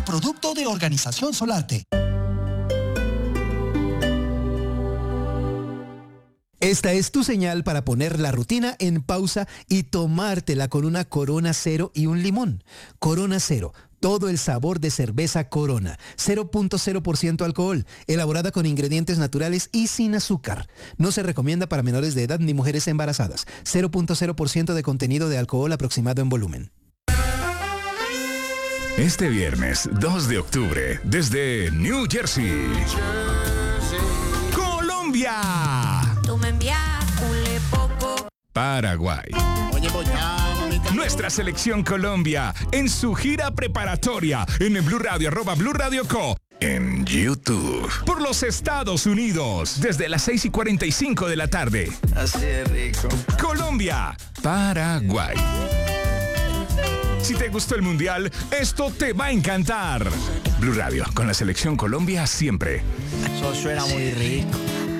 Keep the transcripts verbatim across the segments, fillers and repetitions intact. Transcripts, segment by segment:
producto de Organización Solarte. Esta es tu señal para poner la rutina en pausa y tomártela con una Corona Cero y un limón. Corona Cero, todo el sabor de cerveza Corona. cero punto cero por ciento alcohol, elaborada con ingredientes naturales y sin azúcar. No se recomienda para menores de edad ni mujeres embarazadas. cero punto cero por ciento de contenido de alcohol aproximado en volumen. Este viernes dos de octubre, desde New Jersey, Colombia. Tú me envías poco. Paraguay. Nuestra selección Colombia en su gira preparatoria en el Blue Radio, arroba Blue Radio Co. En YouTube. Por los Estados Unidos, desde las seis y cuarenta y cinco de la tarde. Así de rico. Colombia, Paraguay. Si te gustó el Mundial, esto te va a encantar. Blue Radio, con la selección Colombia siempre. Eso suena muy rico.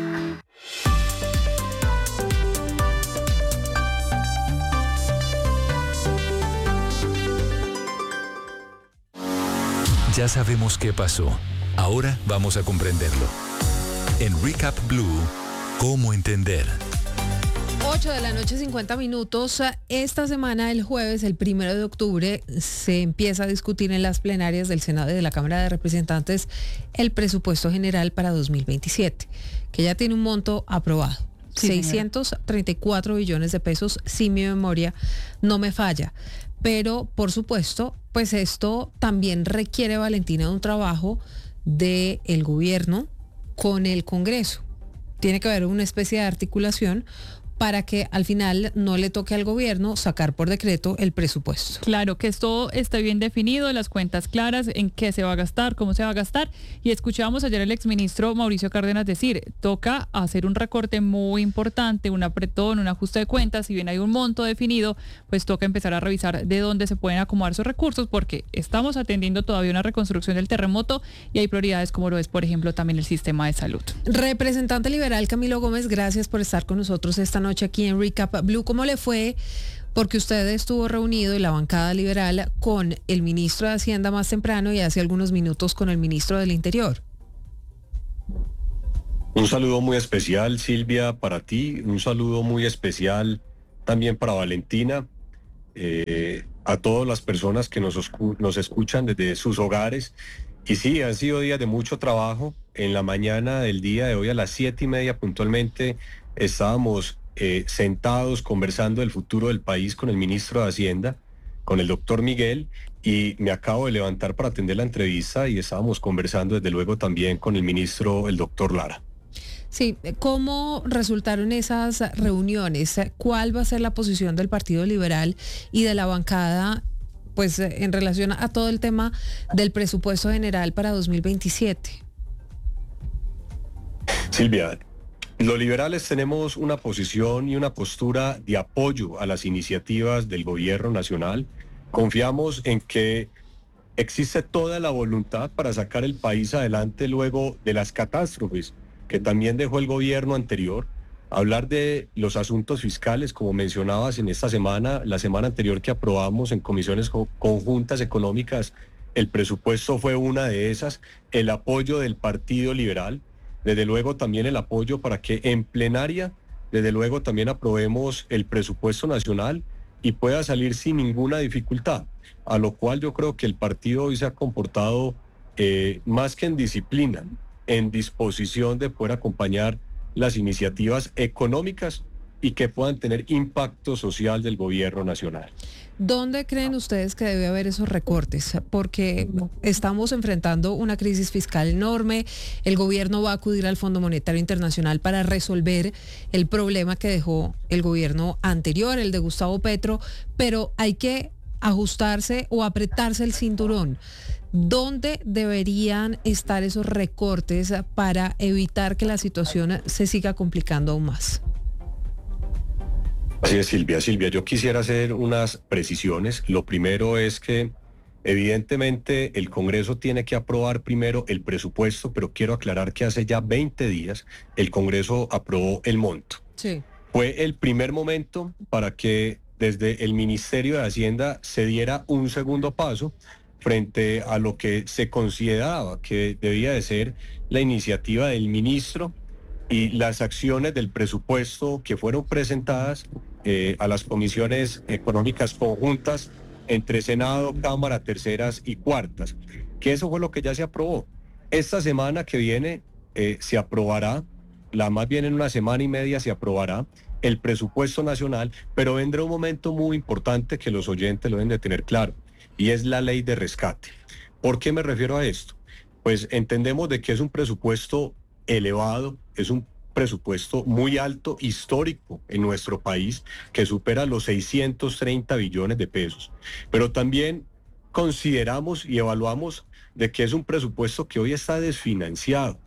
Ya sabemos qué pasó. Ahora vamos a comprenderlo. En Recap Blue, ¿cómo entender? ocho de la noche, cincuenta minutos. Esta semana, el jueves, el primero de octubre, se empieza a discutir en las plenarias del Senado y de la Cámara de Representantes el presupuesto general para dos mil veintisiete, que ya tiene un monto aprobado. Sí, seiscientos treinta y cuatro billones de pesos, si mi memoria no me falla. Pero, por supuesto, pues esto también requiere, Valentina, un trabajo del gobierno con el Congreso. Tiene que haber una especie de articulación para que al final no le toque al gobierno sacar por decreto el presupuesto. Claro, que esto esté bien definido, las cuentas claras, en qué se va a gastar, cómo se va a gastar. Y escuchábamos ayer al exministro Mauricio Cárdenas decir, toca hacer un recorte muy importante, un apretón, un ajuste de cuentas. Si bien hay un monto definido, pues toca empezar a revisar de dónde se pueden acomodar esos recursos, porque estamos atendiendo todavía una reconstrucción del terremoto y hay prioridades como lo es, por ejemplo, también el sistema de salud. Representante liberal Camilo Gómez, gracias por estar con nosotros esta noche aquí en Recap Blue. ¿Cómo le fue? Porque usted estuvo reunido y la bancada liberal con el ministro de Hacienda más temprano y hace algunos minutos con el ministro del Interior. Un saludo muy especial, Silvia, para ti. Un saludo muy especial también para Valentina. Eh, a todas las personas que nos, nos escuchan desde sus hogares. Y sí, han sido días de mucho trabajo. En la mañana del día de hoy a las siete y media puntualmente estábamos Eh, sentados conversando del futuro del país con el ministro de Hacienda, con el doctor Miguel, y me acabo de levantar para atender la entrevista y estábamos conversando desde luego también con el ministro, el doctor Lara. Sí, ¿cómo resultaron esas reuniones? ¿Cuál va a ser la posición del Partido Liberal y de la bancada, pues en relación a todo el tema del presupuesto general para dos mil veintisiete? Silvia, los liberales tenemos una posición y una postura de apoyo a las iniciativas del gobierno nacional. Confiamos en que existe toda la voluntad para sacar el país adelante luego de las catástrofes que también dejó el gobierno anterior. Hablar de los asuntos fiscales, como mencionabas en esta semana, la semana anterior que aprobamos en comisiones conjuntas económicas, el presupuesto fue una de esas, el apoyo del Partido Liberal. Desde luego también el apoyo para que en plenaria, desde luego también aprobemos el presupuesto nacional y pueda salir sin ninguna dificultad, a lo cual yo creo que el partido hoy se ha comportado eh, más que en disciplina, en disposición de poder acompañar las iniciativas económicas y que puedan tener impacto social del gobierno nacional. ¿Dónde creen ustedes que debe haber esos recortes? Porque estamos enfrentando una crisis fiscal enorme, el gobierno va a acudir al Fondo Monetario Internacional para resolver el problema que dejó el gobierno anterior, el de Gustavo Petro, pero hay que ajustarse o apretarse el cinturón. ¿Dónde deberían estar esos recortes para evitar que la situación se siga complicando aún más? Así es, Silvia. Silvia, yo quisiera hacer unas precisiones. Lo primero es que evidentemente el Congreso tiene que aprobar primero el presupuesto, pero quiero aclarar que hace ya veinte días el Congreso aprobó el monto. Sí. Fue el primer momento para que desde el Ministerio de Hacienda se diera un segundo paso, frente a lo que se consideraba que debía de ser la iniciativa del ministro y las acciones del presupuesto que fueron presentadas eh, a las comisiones económicas conjuntas entre Senado, Cámara, terceras y cuartas, que eso fue lo que ya se aprobó. Esta semana que viene eh, se aprobará, la más bien en una semana y media se aprobará el presupuesto nacional, pero vendrá un momento muy importante que los oyentes lo deben de tener claro, y es la ley de rescate. ¿Por qué me refiero a esto? Pues entendemos de que es un presupuesto elevado, es un presupuesto muy alto, histórico en nuestro país, que supera los seiscientos treinta billones de pesos, pero también consideramos y evaluamos de que es un presupuesto que hoy está desfinanciado.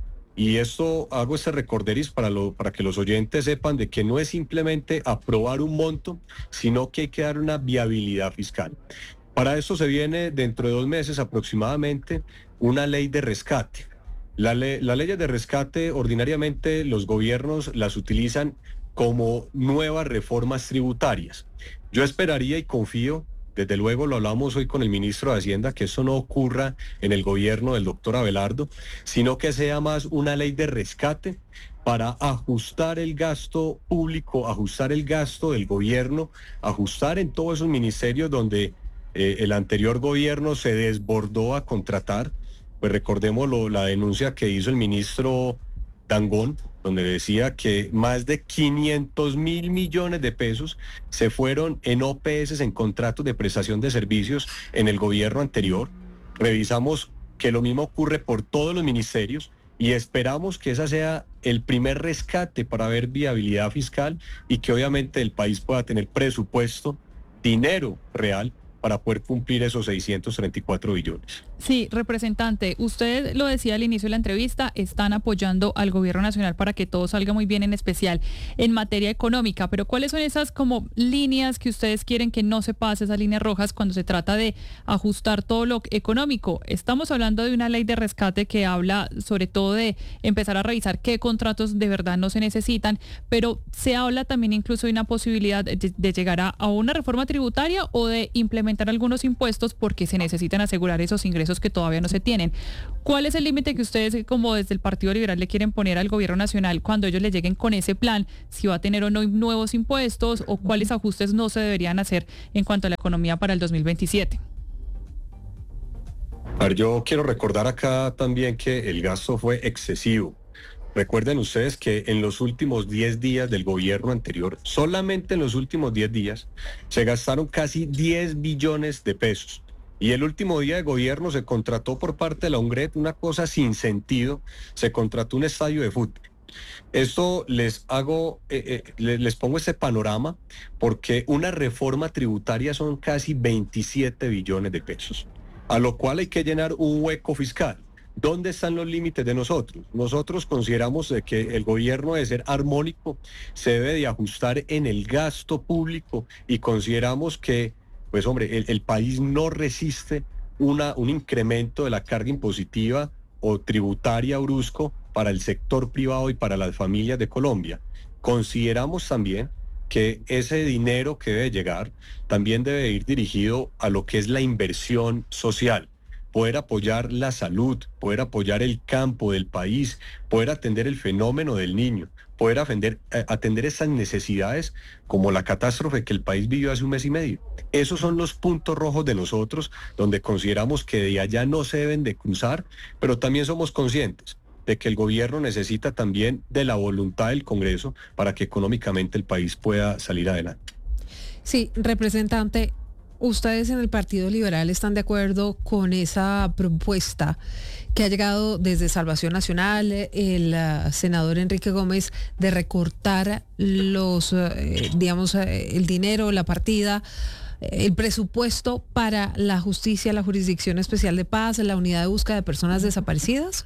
Y esto, hago este recorderis para, lo, para que los oyentes sepan de que no es simplemente aprobar un monto, sino que hay que dar una viabilidad fiscal. Para eso se viene dentro de dos meses aproximadamente una ley de rescate. La ley, las leyes de rescate ordinariamente los gobiernos las utilizan como nuevas reformas tributarias. Yo esperaría y confío, desde luego lo hablamos hoy con el ministro de Hacienda, que eso no ocurra en el gobierno del doctor Abelardo, sino que sea más una ley de rescate para ajustar el gasto público, ajustar el gasto del gobierno, ajustar en todos esos ministerios donde eh, el anterior gobierno se desbordó a contratar. Pues recordemos lo, la denuncia que hizo el ministro Dangond, donde decía que más de quinientos mil millones de pesos se fueron en O P S, en contratos de prestación de servicios en el gobierno anterior. Revisamos que lo mismo ocurre por todos los ministerios y esperamos que ese sea el primer rescate para ver viabilidad fiscal y que obviamente el país pueda tener presupuesto, dinero real para poder cumplir esos seiscientos treinta y cuatro billones. Sí, representante, usted lo decía al inicio de la entrevista, están apoyando al gobierno nacional para que todo salga muy bien, en especial en materia económica, pero ¿cuáles son esas como líneas que ustedes quieren que no se pase, esas líneas rojas cuando se trata de ajustar todo lo económico? Estamos hablando de una ley de rescate que habla sobre todo de empezar a revisar qué contratos de verdad no se necesitan, pero se habla también incluso de una posibilidad de, de llegar a, a una reforma tributaria o de implementar algunos impuestos porque se necesitan asegurar esos ingresos que todavía no se tienen. ¿Cuál es el límite que ustedes como desde el Partido Liberal le quieren poner al gobierno nacional cuando ellos le lleguen con ese plan? Si va a tener o no nuevos impuestos o cuáles ajustes no se deberían hacer en cuanto a la economía para el dos mil veintisiete. A ver, yo quiero recordar acá también que el gasto fue excesivo. Recuerden ustedes que en los últimos diez días del gobierno anterior, solamente en los últimos diez días, se gastaron casi diez billones de pesos. Y el último día de gobierno se contrató por parte de la UNGRED una cosa sin sentido, se contrató un estadio de fútbol. Esto les hago, eh, eh, les pongo este panorama porque una reforma tributaria son casi veintisiete billones de pesos, a lo cual hay que llenar un hueco fiscal. ¿Dónde están los límites de nosotros? Nosotros consideramos de que el gobierno debe ser armónico, se debe de ajustar en el gasto público y consideramos que, pues hombre, el, el país no resiste una, un incremento de la carga impositiva o tributaria brusco para el sector privado y para las familias de Colombia. Consideramos también que ese dinero que debe llegar también debe ir dirigido a lo que es la inversión social. Poder apoyar la salud, poder apoyar el campo del país, poder atender el fenómeno del niño, poder atender, atender esas necesidades como la catástrofe que el país vivió hace un mes y medio. Esos son los puntos rojos de nosotros, donde consideramos que de allá no se deben de cruzar, pero también somos conscientes de que el gobierno necesita también de la voluntad del Congreso para que económicamente el país pueda salir adelante. Sí, representante, ¿ustedes en el Partido Liberal están de acuerdo con esa propuesta que ha llegado desde Salvación Nacional, el uh, senador Enrique Gómez, de recortar los, uh, digamos, uh, el dinero, la partida, el presupuesto para la justicia, la Jurisdicción Especial de Paz, la Unidad de Búsqueda de Personas Desaparecidas?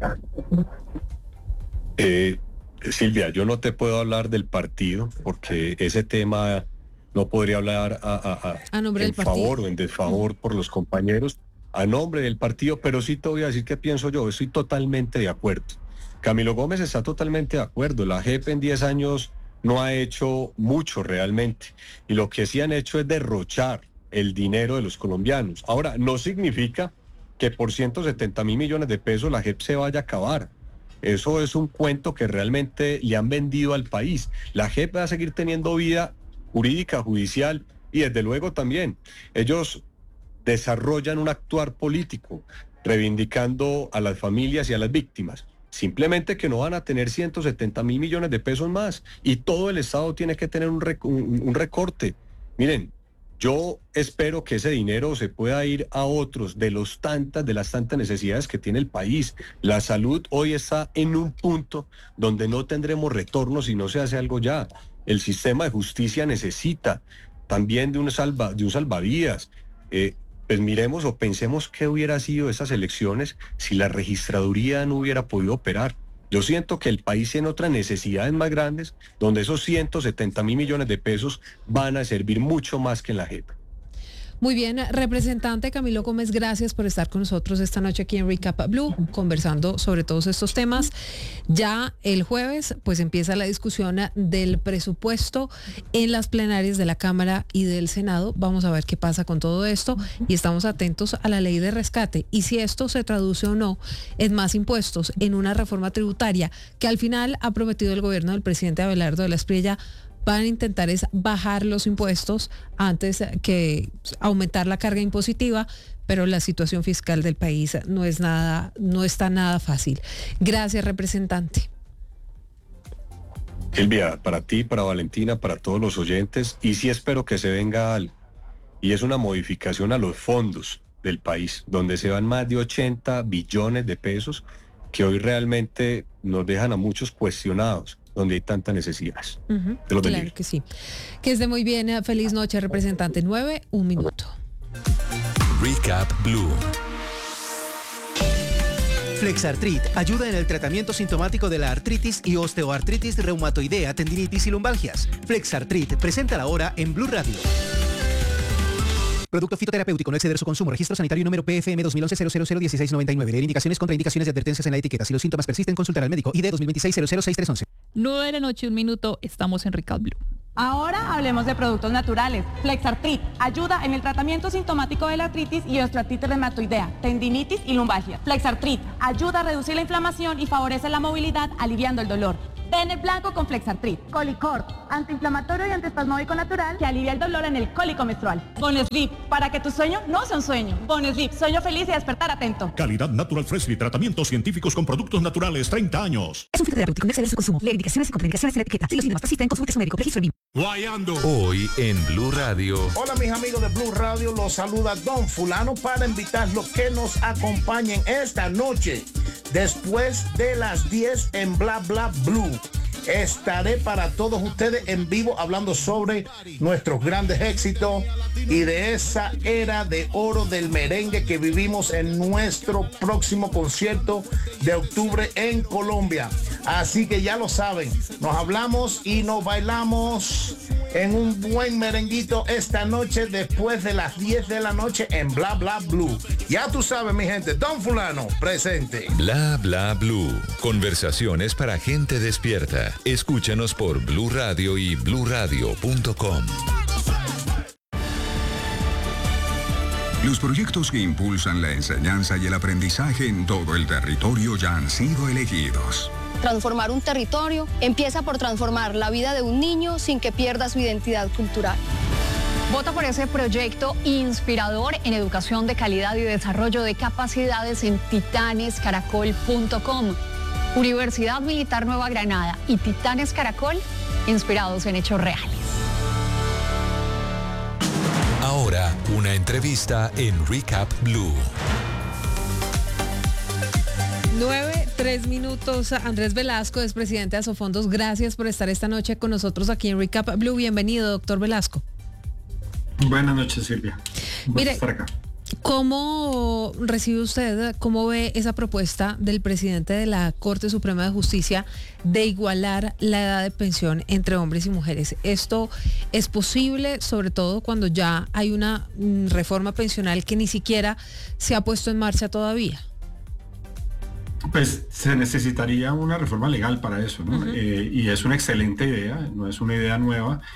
Eh, Silvia, yo no te puedo hablar del partido porque ese tema no podría hablar a, a, a, a nombre en del partido, favor o en desfavor por los compañeros a nombre del partido, pero sí te voy a decir qué pienso yo. Estoy totalmente de acuerdo. Camilo Gómez está totalmente de acuerdo. La J E P en diez años no ha hecho mucho realmente y lo que sí han hecho es derrochar, el dinero de los colombianos. Ahora, no significa que por ciento setenta mil millones de pesos la J E P se vaya a acabar. Eso es un cuento que realmente le han vendido al país. La J E P va a seguir teniendo vida jurídica, judicial, y desde luego también ellos desarrollan un actuar político, reivindicando a las familias y a las víctimas. Simplemente que no van a tener ciento setenta mil millones de pesos más, y todo el Estado tiene que tener un, rec- un, un recorte. Miren, yo espero que ese dinero se pueda ir a otros de los tantas, de las tantas necesidades que tiene el país. La salud hoy está en un punto donde no tendremos retorno si no se hace algo ya. El sistema de justicia necesita también de un, salva, de un salvavidas. Eh, pues miremos o pensemos qué hubiera sido esas elecciones si la registraduría no hubiera podido operar. Yo siento que el país tiene otras necesidades más grandes, donde esos ciento setenta mil millones de pesos van a servir mucho más que en la J E P. Muy bien, representante Camilo Gómez, gracias por estar con nosotros esta noche aquí en Recap Blue, conversando sobre todos estos temas. Ya el jueves, pues empieza la discusión del presupuesto en las plenarias de la Cámara y del Senado. Vamos a ver qué pasa con todo esto y estamos atentos a la ley de rescate. Y si esto se traduce o no en más impuestos, en una reforma tributaria que al final ha prometido el gobierno del presidente Abelardo de la Espriella, van a intentar es bajar los impuestos antes que aumentar la carga impositiva, pero la situación fiscal del país no es nada, no está nada fácil. Gracias, representante. Silvia, para ti, para Valentina, para todos los oyentes, y sí espero que se venga algo, y es una modificación a los fondos del país, donde se van más de ochenta billones de pesos que hoy realmente nos dejan a muchos cuestionados, donde hay tantas necesidades. Uh-huh, Te lo bendiga. claro que sí. Que esté muy bien. Feliz noche, representante. Nueve, un minuto. Recap Blue. Flexartrit ayuda en el tratamiento sintomático de la artritis y osteoartritis reumatoidea, tendinitis y lumbalgias. Flexartrit, presenta la hora en Blue Radio. Producto fitoterapéutico, no exceder su consumo. Registro sanitario número P F M dos mil once cero cero cero dieciséis noventa y nueve. Leer indicaciones, contraindicaciones y advertencias en la etiqueta. Si los síntomas persisten, consultar al médico. I D dos mil veintiséis cero cero seis tres once. nueve de la noche, un minuto, estamos en Recap Blue. Ahora hablemos de productos naturales. Flexartrit ayuda en el tratamiento sintomático de la artritis y osteoartritis reumatoidea, tendinitis y lumbalgia. Flexartrit ayuda a reducir la inflamación y favorece la movilidad, aliviando el dolor. Ven el blanco con Flexartrit. Colicort, antiinflamatorio y antiespasmódico natural que alivia el dolor en el cólico menstrual. Bonesleep, para que tu sueño no sea un sueño. Bonesleep, sueño feliz y despertar atento. Calidad Natural Freshly, tratamientos científicos con productos naturales, treinta años. Es un fitoterapéutico, no exceder su consumo. Leer indicaciones y contraindicaciones en la etiqueta. Si los síntomas persisten, consulte a su médico. Registro B I M. Guayando. Hoy en Blue Radio. Hola mis amigos de Blue Radio, los saluda Don Fulano para invitarlos que nos acompañen esta noche después de las diez en Bla Bla Blue. Estaré para todos ustedes en vivo hablando sobre nuestros grandes éxitos y de esa era de oro del merengue que vivimos en nuestro próximo concierto de octubre en Colombia. Así que ya lo saben, nos hablamos y nos bailamos en un buen merenguito esta noche después de las diez de la noche en Bla Bla Blue. Ya tú sabes, mi gente, Don Fulano presente. Bla Bla Blue. Conversaciones para gente despierta. Escúchanos por Blue Radio y blue radio punto com. Los proyectos que impulsan la enseñanza y el aprendizaje en todo el territorio ya han sido elegidos. Transformar un territorio empieza por transformar la vida de un niño sin que pierda su identidad cultural. Vota por ese proyecto inspirador en educación de calidad y desarrollo de capacidades en titanes caracol punto com. Universidad Militar Nueva Granada y Titanes Caracol, inspirados en hechos reales. Ahora, una entrevista en Recap Blue. Nueve, tres minutos. Andrés Velasco, es presidente de Asofondos. Gracias por estar esta noche con nosotros aquí en Recap Blue. Bienvenido, doctor Velasco. Buenas noches, Silvia. Mire, estar acá. ¿Cómo recibe usted, cómo ve esa propuesta del presidente de la Corte Suprema de Justicia de igualar la edad de pensión entre hombres y mujeres? ¿Esto es posible, sobre todo cuando ya hay una reforma pensional que ni siquiera se ha puesto en marcha todavía? Pues se necesitaría una reforma legal para eso, ¿no? Uh-huh. Eh, y es una excelente idea, no es una idea nueva,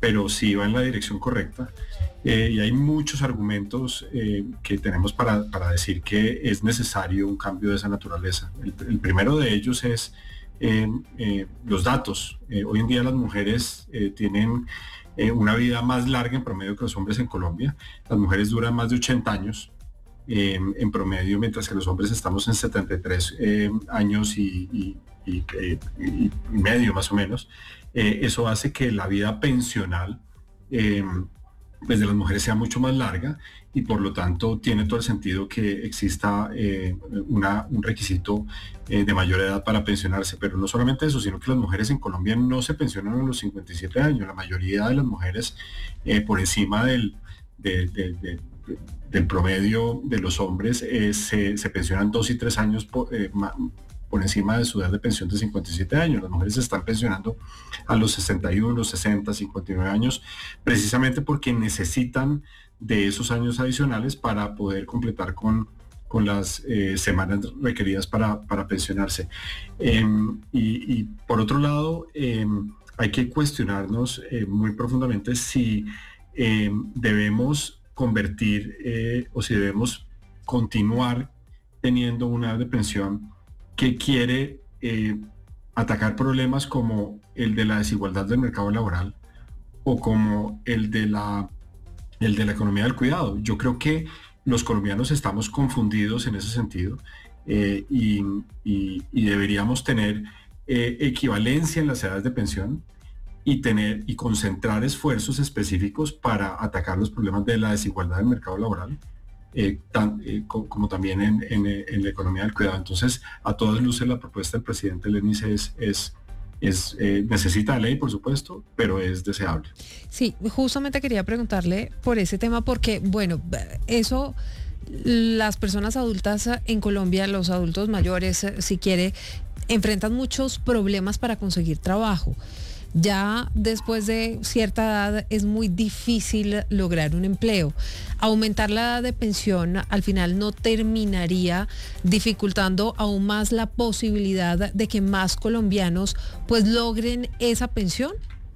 pero sí va en la dirección correcta. Eh, y hay muchos argumentos eh, que tenemos para, para decir que es necesario un cambio de esa naturaleza. El, el primero de ellos es eh, eh, los datos. Eh, hoy en día las mujeres eh, tienen eh, una vida más larga en promedio que los hombres en Colombia. Las mujeres duran más de ochenta años eh, en promedio, mientras que los hombres estamos en setenta y tres eh, años y, y, y, y, y medio más o menos. Eh, eso hace que la vida pensional eh, pues de las mujeres sea mucho más larga y por lo tanto tiene todo el sentido que exista eh, una, un requisito eh, de mayor edad para pensionarse. Pero no solamente eso, sino que las mujeres en Colombia no se pensionan a los cincuenta y siete años. La mayoría de las mujeres eh, por encima del, de, de, de, de, del promedio de los hombres eh, se, se pensionan dos y tres años por, eh, más, por encima de su edad de pensión de cincuenta y siete años. Las mujeres se están pensionando a los sesenta y uno, sesenta, cincuenta y nueve años, precisamente porque necesitan de esos años adicionales para poder completar con, con las eh, semanas requeridas para, para pensionarse. Eh, y, y por otro lado, eh, hay que cuestionarnos eh, muy profundamente si eh, debemos convertir eh, o si debemos continuar teniendo una edad de pensión que quiere eh, atacar problemas como el de la desigualdad del mercado laboral o como el de la, el de la economía del cuidado. Yo creo que los colombianos estamos confundidos en ese sentido eh, y, y, y deberíamos tener eh, equivalencia en las edades de pensión y tener y concentrar esfuerzos específicos para atacar los problemas de la desigualdad del mercado laboral. Eh, tan, eh, co como también en, en, en la economía del cuidado. Entonces, a todas luces la propuesta del presidente Lenis es, es, es eh, necesita ley, por supuesto, pero es deseable. Sí, justamente quería preguntarle por ese tema porque, bueno, eso, las personas adultas en Colombia, los adultos mayores, si quiere, enfrentan muchos problemas para conseguir trabajo. Ya después de cierta edad es muy difícil lograr un empleo. Aumentar la edad de pensión al final no terminaría dificultando aún más la posibilidad de que más colombianos pues logren esa pensión.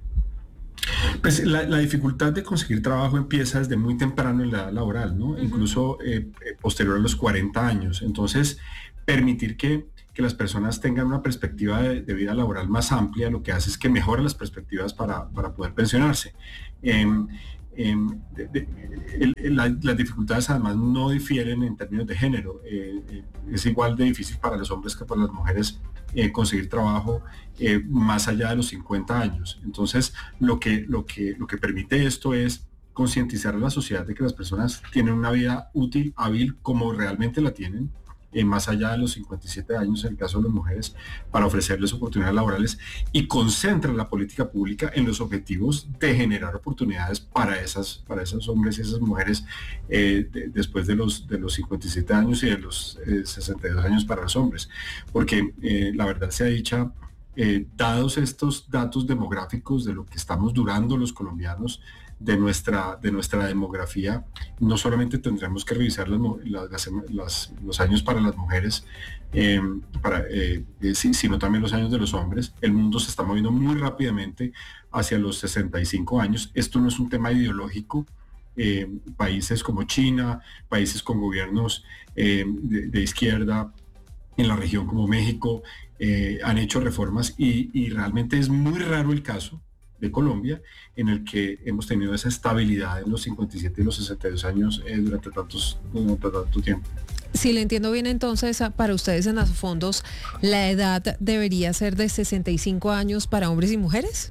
Pues la, la dificultad de conseguir trabajo empieza desde muy temprano en la edad laboral, ¿no? Uh-huh. Incluso eh, posterior a los cuarenta años. Entonces, permitir que que las personas tengan una perspectiva de, de vida laboral más amplia, lo que hace es que mejora las perspectivas para, para poder pensionarse. Eh, eh, de, de, el, la, las dificultades además no difieren en términos de género. Eh, eh, es igual de difícil para los hombres que para las mujeres eh, conseguir trabajo eh, más allá de los cincuenta años. Entonces, lo que, lo que, lo que permite esto es concientizar a la sociedad de que las personas tienen una vida útil, hábil, como realmente la tienen, Eh, más allá de los cincuenta y siete años en el caso de las mujeres, para ofrecerles oportunidades laborales y concentra la política pública en los objetivos de generar oportunidades para esas para esos hombres y esas mujeres eh, de, después de los de los cincuenta y siete años y de los eh, sesenta y dos años para los hombres, porque eh, la verdad sea dicha, eh, dados estos datos demográficos de lo que estamos durando los colombianos, de nuestra, de nuestra demografía, no solamente tendremos que revisar las, las, las, los años para las mujeres, eh, para, eh, sino también los años de los hombres. El mundo se está moviendo muy rápidamente hacia los sesenta y cinco años. Esto no es un tema ideológico. Eh, países como China, países con gobiernos eh, de, de izquierda, en la región como México, eh, han hecho reformas y, y realmente es muy raro el caso de Colombia, en el que hemos tenido esa estabilidad en los cincuenta y siete y los sesenta y dos años eh, durante, tantos, durante tanto tiempo. Si le entiendo bien, entonces, para ustedes en los fondos, ¿la edad debería ser de sesenta y cinco años para hombres y mujeres?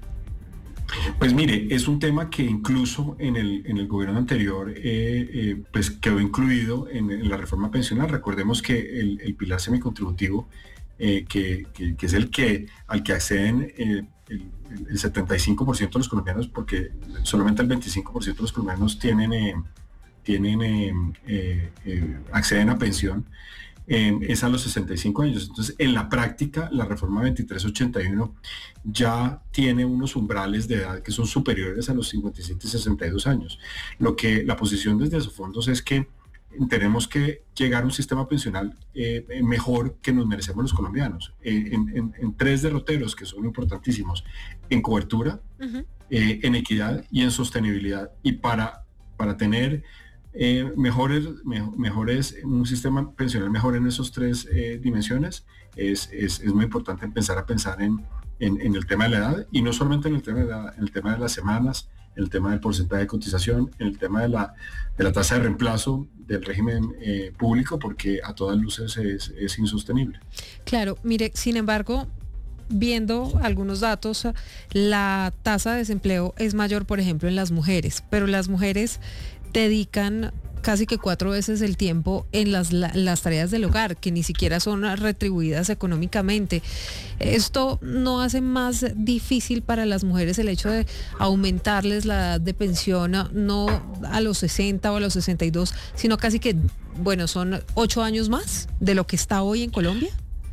Pues mire, es un tema que incluso en el, en el gobierno anterior eh, eh, pues quedó incluido en, en la reforma pensional. Recordemos que el, el pilar semicontributivo, eh, que, que, que es el que al que acceden eh, el, el setenta y cinco por ciento de los colombianos, porque solamente el veinticinco por ciento de los colombianos tienen, eh, tienen eh, eh, eh, acceden a pensión, eh, es a los sesenta y cinco años. Entonces, en la práctica, la reforma veintitrés ochenta y uno ya tiene unos umbrales de edad que son superiores a los cincuenta y siete y sesenta y dos años. Lo que la posición desde esos fondos es que tenemos que llegar a un sistema pensional eh, mejor que nos merecemos los colombianos, eh, en, en, en tres derroteros que son importantísimos: en cobertura, uh-huh. eh, en equidad y en sostenibilidad. Y para, para tener eh, mejores, me, mejores, un sistema pensional mejor en esas tres eh, dimensiones, es, es, es muy importante empezar a pensar en, en, en el tema de la edad, y no solamente en el tema de, la, en el tema de las semanas, en el tema del porcentaje de cotización, en el tema de la, de la tasa de reemplazo del régimen eh, público, porque a todas luces es, es insostenible. Claro, mire, sin embargo, viendo algunos datos, la tasa de desempleo es mayor, por ejemplo, en las mujeres, pero las mujeres dedican casi que cuatro veces el tiempo en las, la, las tareas del hogar, que ni siquiera son retribuidas económicamente. ¿Esto no hace más difícil para las mujeres el hecho de aumentarles la edad de pensión, no a los sesenta o a los sesenta y dos, sino casi que, bueno, son ocho años más de lo que está hoy en Colombia?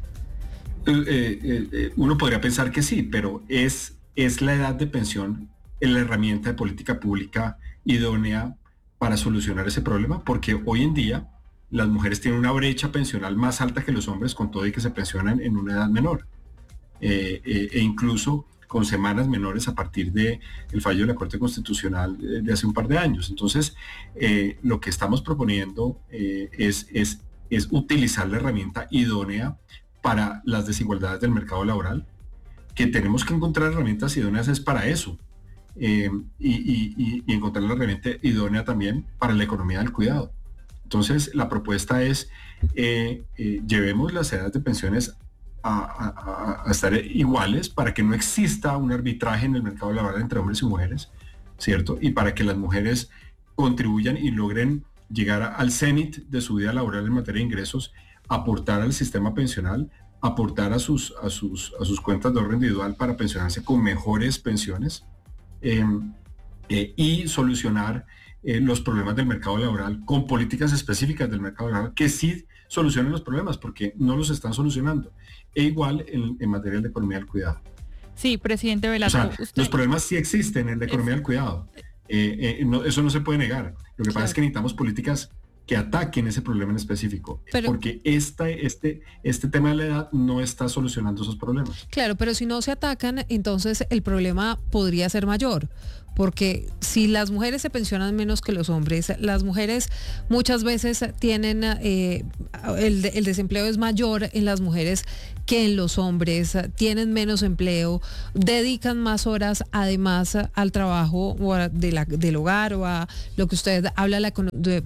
Eh, eh, eh, uno podría pensar que sí, pero es, es la edad de pensión la herramienta de política pública idónea para solucionar ese problema, porque hoy en día las mujeres tienen una brecha pensional más alta que los hombres, con todo y que se pensionan en una edad menor, eh, eh, e incluso con semanas menores a partir del fallo de la Corte Constitucional de hace un par de años. Entonces, eh, lo que estamos proponiendo eh, es, es, es utilizar la herramienta idónea para las desigualdades del mercado laboral, que tenemos que encontrar herramientas idóneas es para eso. Eh, y, y, y encontrar la herramienta idónea también para la economía del cuidado. Entonces, la propuesta es, eh, eh, llevemos las edades de pensiones a, a, a estar iguales para que no exista un arbitraje en el mercado laboral entre hombres y mujeres, ¿cierto? Y para que las mujeres contribuyan y logren llegar a, al cenit de su vida laboral en materia de ingresos, aportar al sistema pensional, aportar a sus, a sus, a sus cuentas de ahorro individual para pensionarse con mejores pensiones, Eh, eh, y solucionar eh, los problemas del mercado laboral con políticas específicas del mercado laboral que sí solucionen los problemas, porque no los están solucionando. E igual en, en materia de economía del cuidado. Sí, presidente Velasco. O sea, usted... los problemas sí existen en la economía del cuidado. Eh, eh, no, eso no se puede negar. Lo que claro. pasa es que necesitamos políticas que ataquen ese problema en específico, pero, porque esta, este, este tema de la edad no está solucionando esos problemas. Claro, pero si no se atacan, entonces el problema podría ser mayor, porque si las mujeres se pensionan menos que los hombres, las mujeres muchas veces tienen, eh, el, el desempleo es mayor en las mujeres que en los hombres, tienen menos empleo, dedican más horas además al trabajo o a, de la, del hogar o a lo que usted habla, la, de,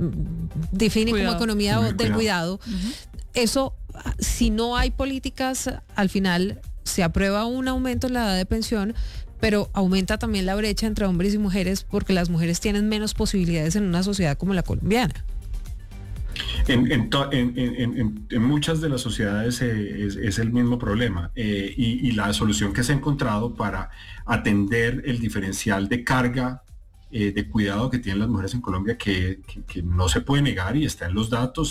define cuidado. Como economía uh-huh. del cuidado. Uh-huh. Eso, si no hay políticas, al final se aprueba un aumento en la edad de pensión, pero aumenta también la brecha entre hombres y mujeres, porque las mujeres tienen menos posibilidades en una sociedad como la colombiana. En, en, to, en, en, en muchas de las sociedades eh, es, es el mismo problema, eh, y, y la solución que se ha encontrado para atender el diferencial de carga eh, de cuidado que tienen las mujeres en Colombia, que, que, que no se puede negar y está en los datos